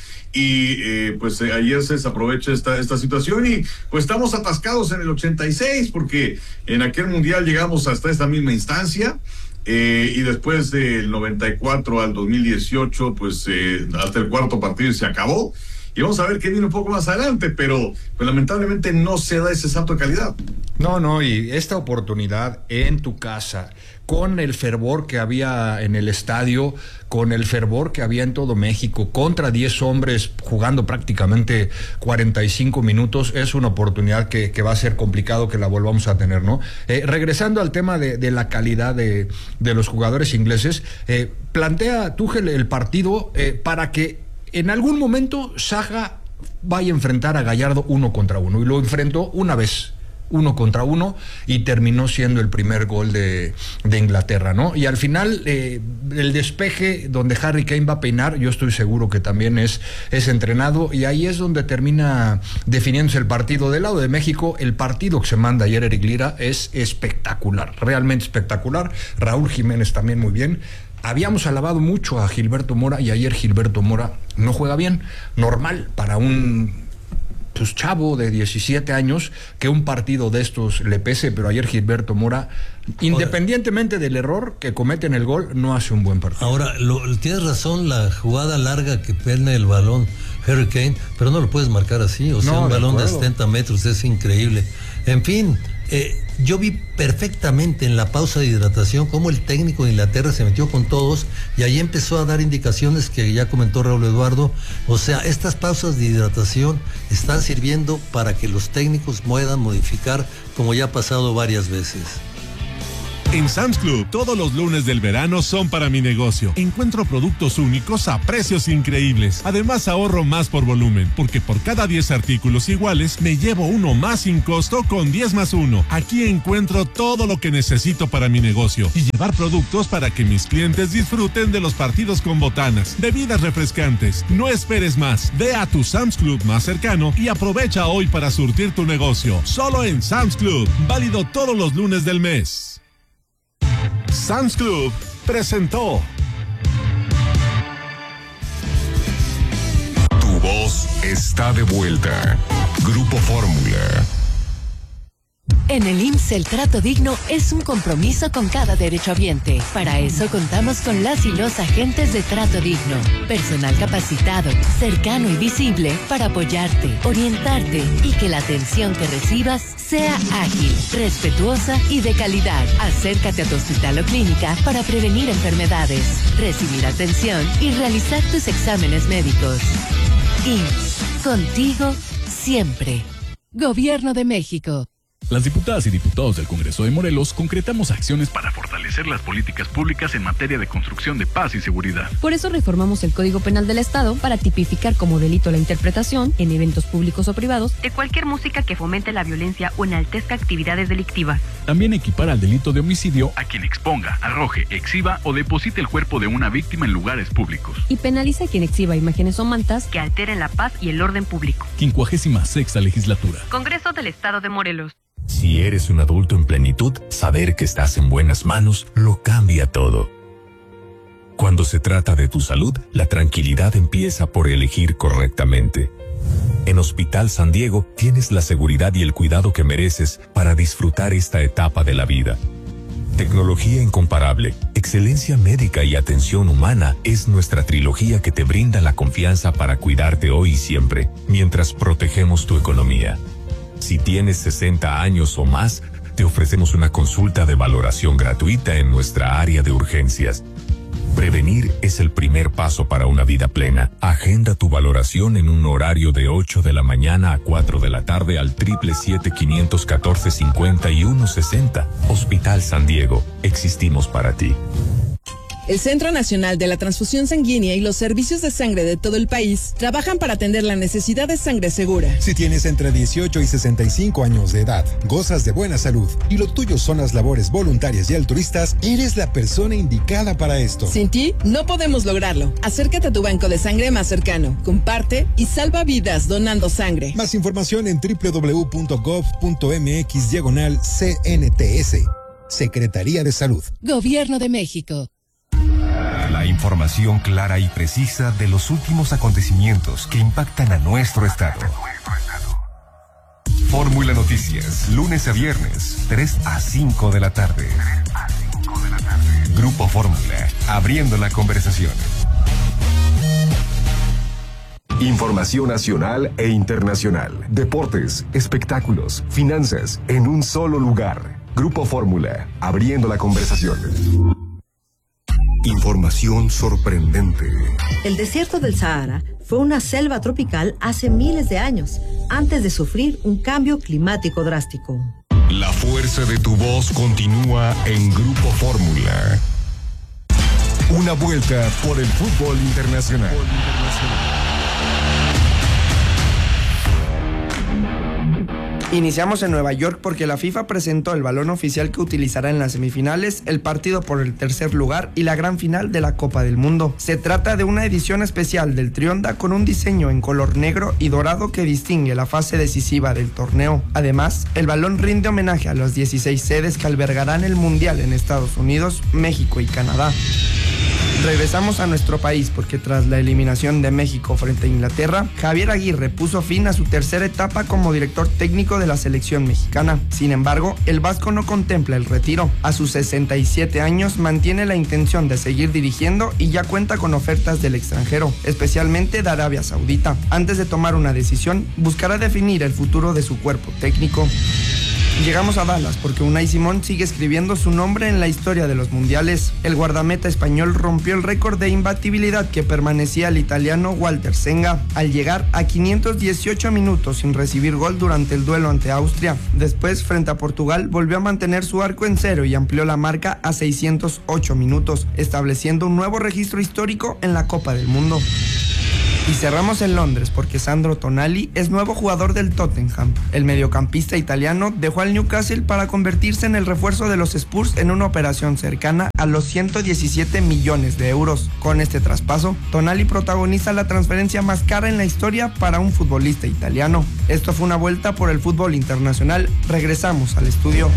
y pues ayer se desaprovecha esta situación, y pues estamos atascados en el 86, porque en aquel mundial llegamos hasta esta misma instancia, y después del 94 al 2018, pues hasta el cuarto partido se acabó, y vamos a ver qué viene un poco más adelante, pero pues lamentablemente no se da ese salto de calidad. No, y esta oportunidad en tu casa, con el fervor que había en el estadio, con el fervor que había en todo México, contra 10 hombres jugando prácticamente 45 minutos, es una oportunidad que va a ser complicado que la volvamos a tener, ¿no? Regresando al tema de la calidad de los jugadores ingleses, plantea Tuchel el partido para que en algún momento Saha vaya a enfrentar a Gallardo 1 contra 1, y lo enfrentó una vez, 1 contra 1, y terminó siendo el primer gol de Inglaterra, ¿no? Y al final, el despeje donde Harry Kane va a peinar, yo estoy seguro que también es entrenado, y ahí es donde termina definiéndose el partido. Del lado de México, el partido que se manda ayer Eric Lira es espectacular, realmente espectacular. Raúl Jiménez también muy bien. Habíamos alabado mucho a Gilberto Mora, y ayer Gilberto Mora no juega bien. Normal para un chavo de 17 años que un partido de estos le pese, pero ayer Gilberto Mora, independientemente del error que comete en el gol, no hace un buen partido. Ahora, tienes razón, la jugada larga que perne el balón Harry Kane, pero no lo puedes marcar así, o sea, un balón de 70 metros, es increíble. En fin, yo vi perfectamente en la pausa de hidratación cómo el técnico de Inglaterra se metió con todos, y ahí empezó a dar indicaciones que ya comentó Raúl Eduardo. O sea, estas pausas de hidratación están sirviendo para que los técnicos puedan modificar, como ya ha pasado varias veces. En Sam's Club, todos los lunes del verano son para mi negocio. Encuentro productos únicos a precios increíbles. Además, ahorro más por volumen, porque por cada 10 artículos iguales, me llevo uno más sin costo con 10 más 1. Aquí encuentro todo lo que necesito para mi negocio y llevar productos para que mis clientes disfruten de los partidos con botanas, bebidas refrescantes. No esperes más. Ve a tu Sam's Club más cercano y aprovecha hoy para surtir tu negocio. Solo en Sam's Club. Válido todos los lunes del mes. Sam's Club presentó. Tu voz está de vuelta. Grupo Fórmula. En el IMSS el trato digno es un compromiso con cada derechohabiente. Para eso contamos con las y los agentes de trato digno. Personal capacitado, cercano y visible para apoyarte, orientarte y que la atención que recibas sea ágil, respetuosa y de calidad. Acércate a tu hospital o clínica para prevenir enfermedades, recibir atención y realizar tus exámenes médicos. IMSS, contigo siempre. Gobierno de México. Las diputadas y diputados del Congreso de Morelos concretamos acciones para fortalecer las políticas públicas en materia de construcción de paz y seguridad. Por eso reformamos el Código Penal del Estado para tipificar como delito la interpretación, en eventos públicos o privados, de cualquier música que fomente la violencia o enaltezca actividades delictivas. También equipar al delito de homicidio a quien exponga, arroje, exhiba o deposite el cuerpo de una víctima en lugares públicos. Y penaliza a quien exhiba imágenes o mantas que alteren la paz y el orden público. 56ª legislatura. Congreso del Estado de Morelos. Si eres un adulto en plenitud, saber que estás en buenas manos lo cambia todo. Cuando se trata de tu salud, la tranquilidad empieza por elegir correctamente. En Hospital San Diego tienes la seguridad y el cuidado que mereces para disfrutar esta etapa de la vida. Tecnología incomparable, excelencia médica y atención humana es nuestra trilogía que te brinda la confianza para cuidarte hoy y siempre, mientras protegemos tu economía. Si tienes 60 años o más, te ofrecemos una consulta de valoración gratuita en nuestra área de urgencias. Prevenir es el primer paso para una vida plena. Agenda tu valoración en un horario de 8 de la mañana a 4 de la tarde al 777-514-5160. Hospital San Diego. Existimos para ti. El Centro Nacional de la Transfusión Sanguínea y los servicios de sangre de todo el país trabajan para atender la necesidad de sangre segura. Si tienes entre 18 y 65 años de edad, gozas de buena salud y lo tuyo son las labores voluntarias y altruistas, eres la persona indicada para esto. Sin ti, no podemos lograrlo. Acércate a tu banco de sangre más cercano, comparte y salva vidas donando sangre. Más información en www.gov.mx/CNTS. Secretaría de Salud. Gobierno de México. La información clara y precisa de los últimos acontecimientos que impactan a nuestro estado. Fórmula Noticias, lunes a viernes, 3 a 5 de la tarde. Grupo Fórmula, abriendo la conversación. Información nacional e internacional. Deportes, espectáculos, finanzas, en un solo lugar. Grupo Fórmula, abriendo la conversación. Información sorprendente. El desierto del Sahara fue una selva tropical hace miles de años, antes de sufrir un cambio climático drástico. La fuerza de tu voz continúa en Grupo Fórmula. Una vuelta por el fútbol internacional. Iniciamos en Nueva York porque la FIFA presentó el balón oficial que utilizará en las semifinales, el partido por el tercer lugar y la gran final de la Copa del Mundo. Se trata de una edición especial del Trionda con un diseño en color negro y dorado que distingue la fase decisiva del torneo. Además, el balón rinde homenaje a las 16 sedes que albergarán el Mundial en Estados Unidos, México y Canadá. Regresamos a nuestro país porque tras la eliminación de México frente a Inglaterra, Javier Aguirre puso fin a su tercera etapa como director técnico de la selección mexicana. Sin embargo, el vasco no contempla el retiro. A sus 67 años mantiene la intención de seguir dirigiendo y ya cuenta con ofertas del extranjero, especialmente de Arabia Saudita. Antes de tomar una decisión, buscará definir el futuro de su cuerpo técnico. Llegamos a Dallas porque Unai Simón sigue escribiendo su nombre en la historia de los mundiales. El guardameta español rompió el récord de imbatibilidad que permanecía el italiano Walter Senga al llegar a 518 minutos sin recibir gol durante el duelo ante Austria. Después, frente a Portugal, volvió a mantener su arco en cero y amplió la marca a 608 minutos, estableciendo un nuevo registro histórico en la Copa del Mundo. Y cerramos en Londres porque Sandro Tonali es nuevo jugador del Tottenham. El mediocampista italiano dejó al Newcastle para convertirse en el refuerzo de los Spurs en una operación cercana a los 117 millones de euros. Con este traspaso, Tonali protagoniza la transferencia más cara en la historia para un futbolista italiano. Esto fue una vuelta por el fútbol internacional. Regresamos al estudio.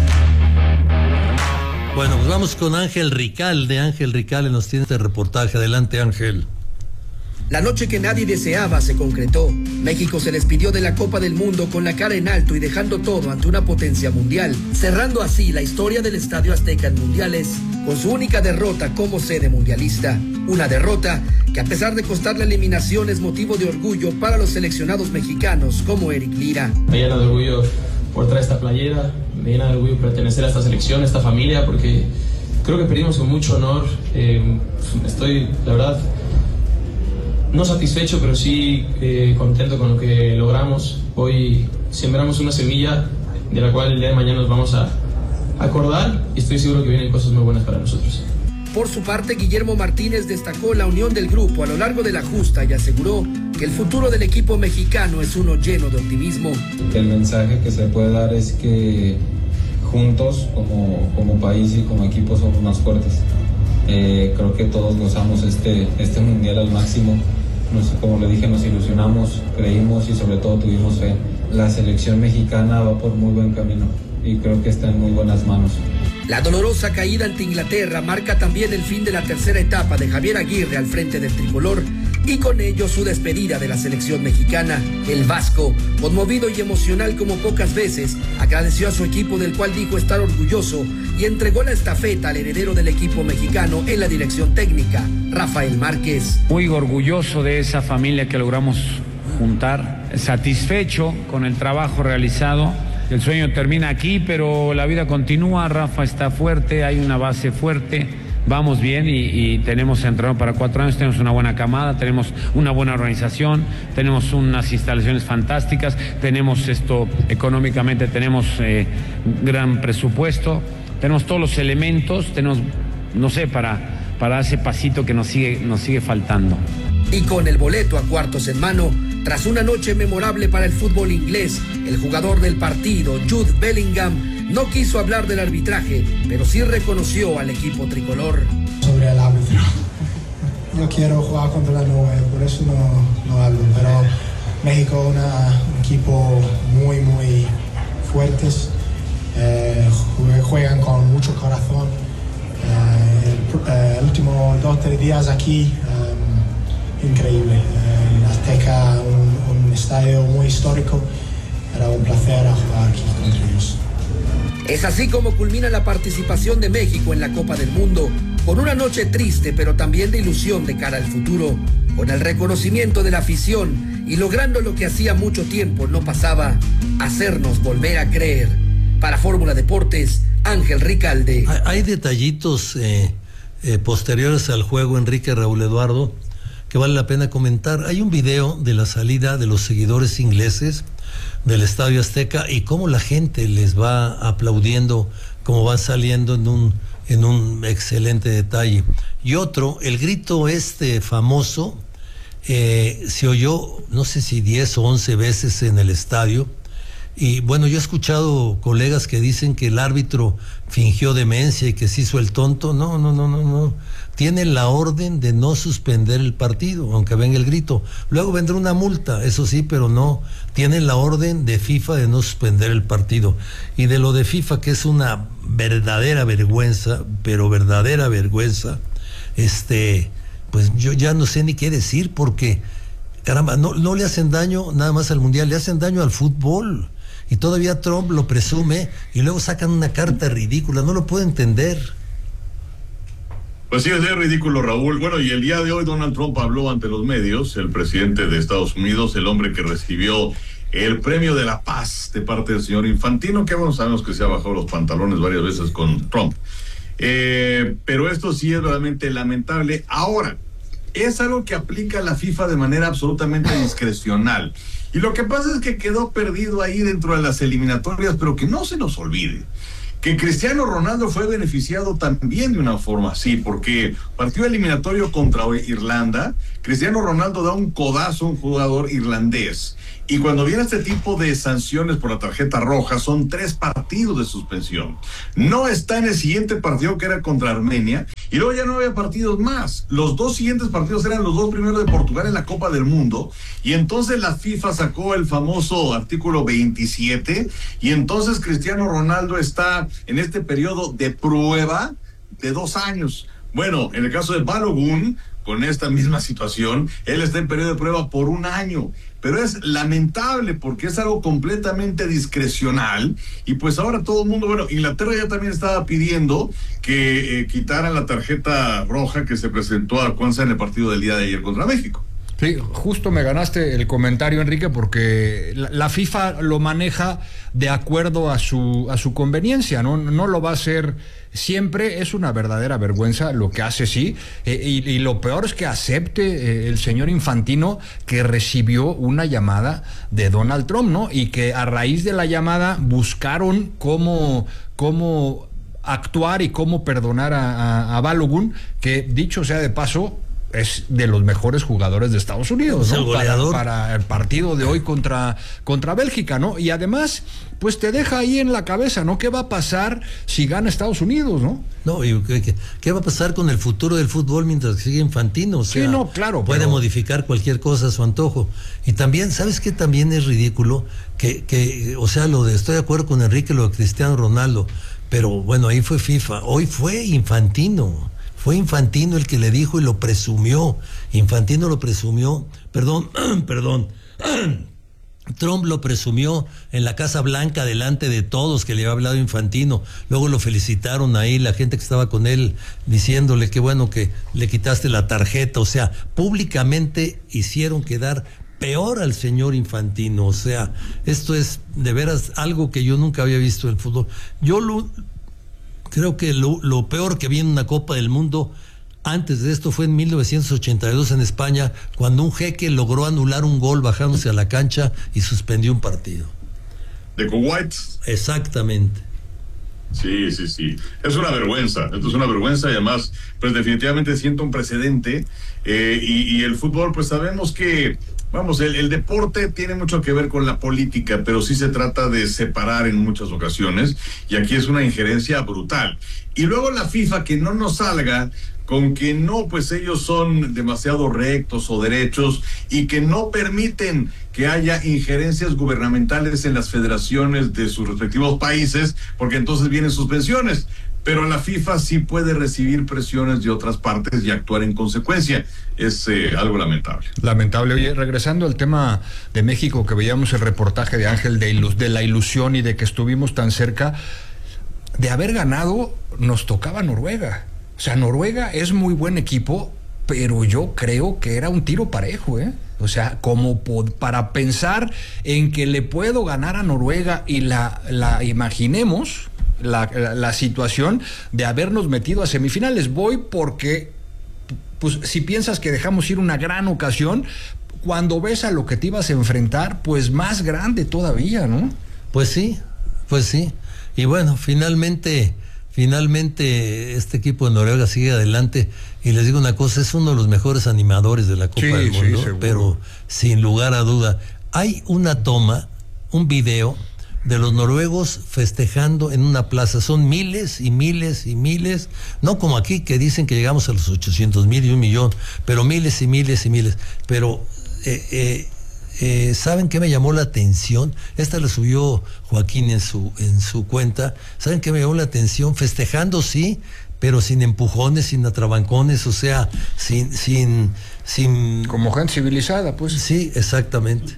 Bueno, pues vamos con Ángel Ricalde. Ángel Ricalde nos tiene este reportaje. Adelante, Ángel. La noche que nadie deseaba se concretó. México se despidió de la Copa del Mundo con la cara en alto y dejando todo ante una potencia mundial, cerrando así la historia del Estadio Azteca en mundiales, con su única derrota como sede mundialista. Una derrota que, a pesar de costar la eliminación, es motivo de orgullo para los seleccionados mexicanos como Eric Lira. Me llena de orgullo por traer esta playera, me llena de orgullo pertenecer a esta selección, a esta familia, porque creo que perdimos con mucho honor. Estoy, la verdad, no satisfecho, pero sí contento con lo que logramos. Hoy sembramos una semilla de la cual el día de mañana nos vamos a acordar y estoy seguro que vienen cosas muy buenas para nosotros. Por su parte, Guillermo Martínez destacó la unión del grupo a lo largo de la justa y aseguró que el futuro del equipo mexicano es uno lleno de optimismo. El mensaje que se puede dar es que juntos como país y como equipo somos más fuertes. Creo que todos gozamos este mundial al máximo. Como le dije, nos ilusionamos, creímos y sobre todo tuvimos fe. La selección mexicana va por muy buen camino y creo que está en muy buenas manos. La dolorosa caída ante Inglaterra marca también el fin de la tercera etapa de Javier Aguirre al frente del tricolor y con ello su despedida de la selección mexicana. El vasco, conmovido y emocional como pocas veces, agradeció a su equipo del cual dijo estar orgulloso y entregó la estafeta al heredero del equipo mexicano en la dirección técnica, Rafael Márquez. Muy orgulloso de esa familia que logramos juntar, satisfecho con el trabajo realizado. El sueño termina aquí, pero la vida continúa. Rafa está fuerte, hay una base fuerte, vamos bien y tenemos entrenador para 4 años, tenemos una buena camada, tenemos una buena organización, tenemos unas instalaciones fantásticas, tenemos económicamente, tenemos gran presupuesto, tenemos todos los elementos, tenemos, no sé, para ese pasito que nos sigue faltando. Y con el boleto a cuartos en mano, tras una noche memorable para el fútbol inglés, el jugador del partido, Jude Bellingham, no quiso hablar del arbitraje, pero sí reconoció al equipo tricolor. Sobre el árbitro, yo quiero jugar contra la nube, por eso no hablo, pero México es un equipo muy fuertes, juegan con mucho corazón. El último 2-3 días aquí, increíble. Azteca, un estadio muy histórico. Era un placer jugar aquí contra ellos. Es así como culmina la participación de México en la Copa del Mundo, con una noche triste pero también de ilusión de cara al futuro, con el reconocimiento de la afición y logrando lo que hacía mucho tiempo no pasaba, hacernos volver a creer. Para Fórmula Deportes, Ángel Ricalde. Hay detallitos posteriores al juego, Enrique, Raúl Eduardo, que vale la pena comentar. Hay un video de la salida de los seguidores ingleses del Estadio Azteca y cómo la gente les va aplaudiendo, cómo van saliendo en un excelente detalle. Y otro, el grito famoso, se oyó, no sé si 10 o 11 veces en el estadio. Y bueno, yo he escuchado colegas que dicen que el árbitro fingió demencia y que se hizo el tonto. No. Tienen la orden de no suspender el partido, aunque venga el grito. Luego vendrá una multa, eso sí, pero no. Tienen la orden de FIFA de no suspender el partido. Y de lo de FIFA, que es una verdadera vergüenza, pero verdadera vergüenza, pues yo ya no sé ni qué decir, porque, caramba, no le hacen daño nada más al Mundial, le hacen daño al fútbol. Y todavía Trump lo presume y luego sacan una carta ridícula, no lo puedo entender. Pues sí, es ridículo, Raúl. Bueno, y el día de hoy Donald Trump habló ante los medios, el presidente de Estados Unidos, el hombre que recibió el premio de la paz de parte del señor Infantino, que bueno, sabemos que se ha bajado los pantalones varias veces con Trump. Pero esto sí es realmente lamentable. Ahora, es algo que aplica la FIFA de manera absolutamente discrecional. Y lo que pasa es que quedó perdido ahí dentro de las eliminatorias, pero que no se nos olvide que Cristiano Ronaldo fue beneficiado también de una forma así, porque partido eliminatorio contra Irlanda, Cristiano Ronaldo da un codazo a un jugador irlandés. Y cuando viene este tipo de sanciones por la tarjeta roja, son 3 partidos de suspensión. No está en el siguiente partido, que era contra Armenia, y luego ya no había partidos más. Los 2 siguientes partidos eran los 2 primeros de Portugal en la Copa del Mundo, y entonces la FIFA sacó el famoso artículo 27, y entonces Cristiano Ronaldo está en este periodo de prueba de 2 años. Bueno, en el caso de Balogun, con esta misma situación, él está en periodo de prueba por 1 año. Pero es lamentable porque es algo completamente discrecional, y pues ahora todo el mundo, bueno, Inglaterra ya también estaba pidiendo que quitaran la tarjeta roja que se presentó a Cuenza en el partido del día de ayer contra México. Sí, justo me ganaste el comentario, Enrique, porque la FIFA lo maneja de acuerdo a su conveniencia, ¿no? No lo va a hacer siempre. Es una verdadera vergüenza lo que hace, sí, y lo peor es que acepte el señor Infantino que recibió una llamada de Donald Trump, ¿no? Y que a raíz de la llamada buscaron cómo actuar y cómo perdonar a Balogun, que dicho sea de paso, es de los mejores jugadores de Estados Unidos, ¿no? Para el partido de hoy contra Bélgica, ¿no? Y además, pues te deja ahí en la cabeza, ¿no? ¿Qué va a pasar si gana Estados Unidos, no? No, y ¿qué va a pasar con el futuro del fútbol mientras sigue Infantino? O sea, sí, no, claro. Puede modificar cualquier cosa a su antojo. Y también, ¿sabes qué? También es ridículo o sea, estoy de acuerdo con Enrique, lo de Cristiano Ronaldo, pero bueno, ahí fue FIFA. Hoy fue Infantino. Fue Infantino el que le dijo y lo presumió. Infantino lo presumió, perdón, Trump lo presumió en la Casa Blanca delante de todos que le había hablado Infantino. Luego lo felicitaron ahí la gente que estaba con él, diciéndole que bueno que le quitaste la tarjeta. O sea, públicamente hicieron quedar peor al señor Infantino. O sea, esto es de veras algo que yo nunca había visto en el fútbol. Creo que lo peor que vi en una Copa del Mundo antes de esto fue en 1982 en España, cuando un jeque logró anular un gol bajándose a la cancha y suspendió un partido. ¿De Kuwait? Exactamente. Sí. Es una vergüenza. Esto es una vergüenza, y además, pues definitivamente siento un precedente. Y el fútbol, pues sabemos que, vamos, el deporte tiene mucho que ver con la política, pero sí se trata de separar en muchas ocasiones, y aquí es una injerencia brutal. Y luego la FIFA, que no nos salga con que no, pues ellos son demasiado rectos o derechos, y que no permiten que haya injerencias gubernamentales en las federaciones de sus respectivos países, porque entonces vienen suspensiones. Pero la FIFA sí puede recibir presiones de otras partes y actuar en consecuencia. Es algo lamentable. Lamentable. Oye, regresando al tema de México, que veíamos el reportaje de Ángel de la ilusión y de que estuvimos tan cerca de haber ganado, nos tocaba Noruega. O sea, Noruega es muy buen equipo, pero yo creo que era un tiro parejo, ¿eh? O sea, como para pensar en que le puedo ganar a Noruega y la imaginemos la situación de habernos metido a semifinales. Voy porque, pues, si piensas que dejamos ir una gran ocasión, cuando ves a lo que te ibas a enfrentar, pues más grande todavía, ¿no? Pues sí. Y bueno, finalmente este equipo de Noruega sigue adelante, y les digo una cosa, es uno de los mejores animadores de la Copa del Mundo, pero sin lugar a duda. Hay un video de los noruegos festejando en una plaza. Son miles y miles y miles, no como aquí que dicen que llegamos a los 800,000 y 1,000,000, pero miles y miles y miles. Pero ¿saben qué me llamó la atención? Esta la subió Joaquín en su cuenta. ¿Saben qué me llamó la atención? Festejando, sí, pero sin empujones, sin atrabancones, o sea, sin como gente civilizada, pues. Sí, exactamente.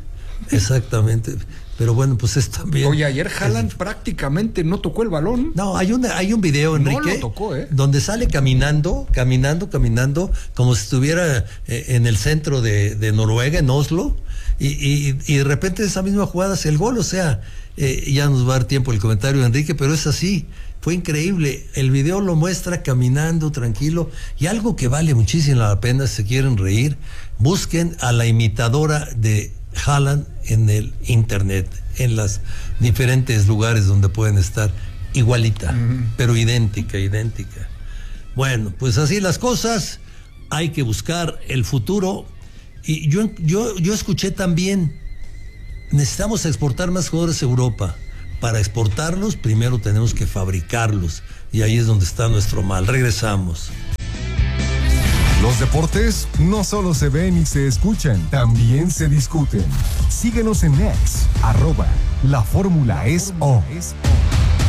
Pero bueno, pues es también. Oye, ayer Haaland prácticamente no tocó el balón. No, hay un video, Enrique, no lo tocó, donde sale caminando, como si estuviera en el centro de Noruega, en Oslo, y de repente esa misma jugada hace el gol, o sea, ya nos va a dar tiempo el comentario de Enrique, pero es así, fue increíble, el video lo muestra caminando tranquilo, y algo que vale muchísimo la pena, si se quieren reír, busquen a la imitadora de Haaland en el internet, en los diferentes lugares donde pueden estar, igualita, pero idéntica. Bueno, pues así las cosas, hay que buscar el futuro. Y yo escuché también, necesitamos exportar más jugadores a Europa. Para exportarlos, primero tenemos que fabricarlos. Y ahí es donde está nuestro mal. Regresamos. Los deportes no solo se ven y se escuchan, también se discuten. Síguenos en X, @LaFórmulaEsO.